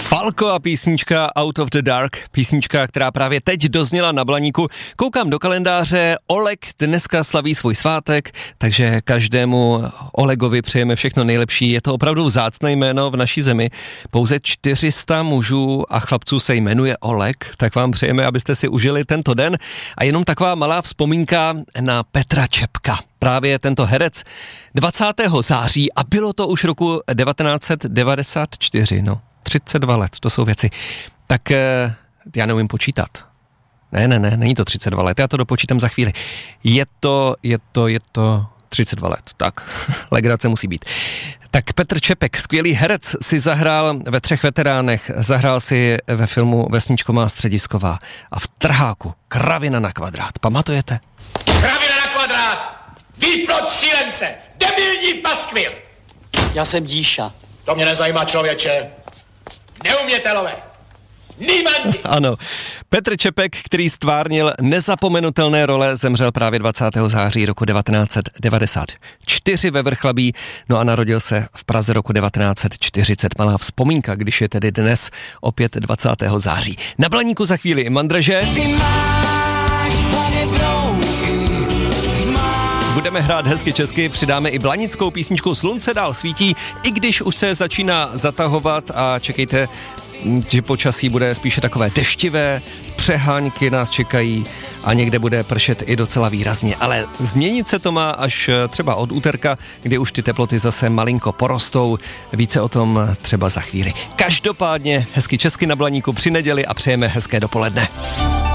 Falco a písnička Out of the Dark, písnička, která právě teď dozněla na Blaníku. Koukám do kalendáře, Oleg dneska slaví svůj svátek, takže každému Olegovi přejeme všechno nejlepší. Je to opravdu vzácné jméno v naší zemi. Pouze 400 mužů a chlapců se jmenuje Oleg, tak vám přejeme, abyste si užili tento den. A jenom taková malá vzpomínka na Petra Čepka. Právě tento herec 20. září a bylo to už roku 1994, 32 let, to jsou věci. Tak já neumím počítat. Ne, není to 32 let, já to dopočítám za chvíli. Je to 32 let, tak legrace musí být. Tak Petr Čepek, skvělý herec, si zahrál ve 3 veteránech, zahrál si ve filmu Vesničko má středisková a v Trháku Kravina na kvadrát. Pamatujete? Kravina na kvadrát! Výplod šílence! Debilní paskvil! Já jsem Díša. To mě nezajímá, člověče. Neumětelové. Nímandi. Ano, Petr Čepek, který stvárnil nezapomenutelné role, zemřel právě 20. září roku 1994 ve Vrchlabí, no a narodil se v Praze roku 1940. Malá vzpomínka, když je tedy dnes opět 20. září. Na Blaníku za chvíli Mandraže. Budeme hrát hezky česky, přidáme i blanickou písničku Slunce dál svítí, i když už se začíná zatahovat a čekejte, že počasí bude spíše takové deštivé, přehánky nás čekají a někde bude pršet i docela výrazně, ale změnit se to má až třeba od úterka, kdy už ty teploty zase malinko porostou, více o tom třeba za chvíli. Každopádně hezky česky na Blaníku při neděli a přejeme hezké dopoledne.